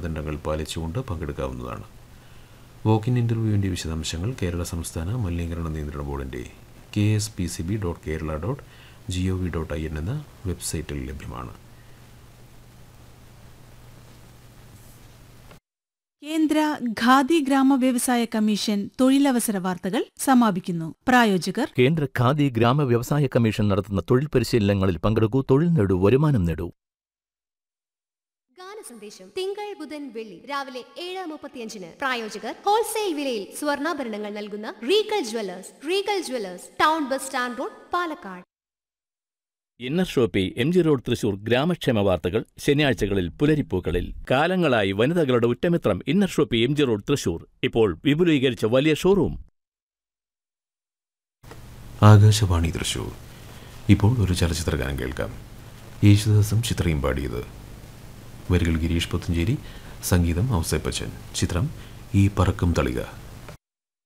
മാനദണ്ഡങ്ങൾ പാലിച്ചുകൊണ്ട് പങ്കെടുക്കാവുന്നതാണ്. വോക്കിൻ ഇൻ്റർവ്യൂവിൻ്റെ വിശദാംശങ്ങൾ കേരള സംസ്ഥാന മലിനീകരണ നിയന്ത്രണ ബോർഡിൻ്റെ kspcb.kerala.gov.in എന്ന വെബ്സൈറ്റിൽ ലഭ്യമാണ്. കേന്ദ്ര ഖാദി ഗ്രാമ വ്യവസായ കമ്മീഷൻ തൊഴിലവസര വാർത്തകൾ സമാപിക്കുന്നു. പ്രായോജകർ കേന്ദ്ര ഖാദി ഗ്രാമ വ്യവസായ കമ്മീഷൻ നടത്തുന്ന തൊഴിൽ പരിശീലനങ്ങളിൽ പങ്കെടുക്കൂ, തൊഴിൽ നേടൂ, വരുമാനം നേടൂ. സന്ദേശം തിങ്കൾ ബുധൻ വെള്ളി രാവിലെ 7:35. പ്രായോജകർ ഹോൾസെയിൽ വിലയിൽ സ്വർണ്ണാഭരണങ്ങൾ നൽകുന്ന Regal Jewellers, town bus stand road, Palakkad. Inner Shopee MG road Thrissur. ഗ്രാമക്ഷേമ വാർത്തകൾ ശനിയാഴ്ചകളിൽ പുലരിപ്പൂക്കളിൽ. കാലങ്ങളായി വനിതകളുടെ ഉറ്റമിത്രം inner Shopee MG road Thrissur. ഇപ്പോൾ വിപുലീകരിച്ച വലിയ ഷോറൂം. ആകാശവാണി തൃശൂർ. ഇപ്പോൾ ഒരു ചലച്ചിത്ര ഗാനം കേൾക്കാം. യേശുദാസും ചിത്രയും പാടിയത്. വരികൾ ഗിരീഷ് പുത്തഞ്ചേരി, സംഗീതം ഔസേപ്പച്ചൻ. ചിത്രം ഈ പറക്കും തളിക.